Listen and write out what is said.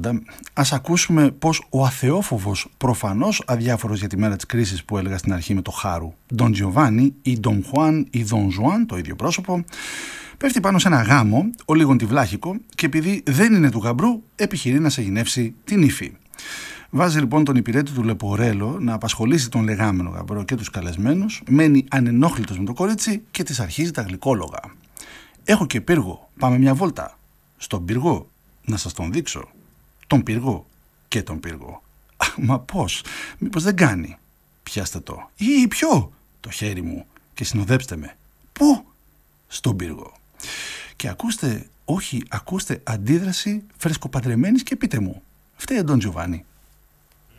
πάντα, ας ακούσουμε πως ο αθεόφοβος, προφανώς αδιάφορος για τη μέρα της κρίσης που έλεγα στην αρχή με το Χάρου, Ντον Τζιοβάνι ή Ντον Χουάν ή Ντον Ζουάν, το ίδιο πρόσωπο, πέφτει πάνω σε ένα γάμο, ο λίγον τυβλάχικο, και επειδή δεν είναι του γαμπρού, επιχειρεί να σε γεννεύσει την ύφη. Βάζει λοιπόν τον υπηρέτη του Λεπορέλο να απασχολήσει τον λεγάμενο γαμπρό και τους καλεσμένους, μένει ανενόχλητος με το κορίτσι και της αρχίζει τα γλυκόλογα. «Έχω και πύργο, πάμε μια βόλτα». «Στον πύργο, να σας τον δείξω». «Τον πύργο και τον πύργο». «Μα πώς, μήπως δεν κάνει». «Πιάστε το». «Ή ποιο?» «Το χέρι μου και συνοδέψτε με». «Πού?» «Στον πύργο». Και ακούστε, όχι, ακούστε αντίδραση φρεσκοπαντρεμένης και πείτε μου. Φταίει ο Ντον Τζιοβάνι.